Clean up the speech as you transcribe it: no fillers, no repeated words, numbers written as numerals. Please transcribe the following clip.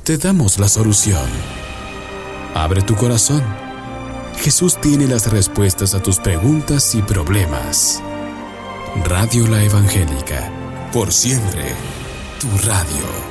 te damos la solución. Abre tu corazón. Jesús tiene las respuestas a tus preguntas y problemas. Radio La Evangélica, por siempre, tu radio.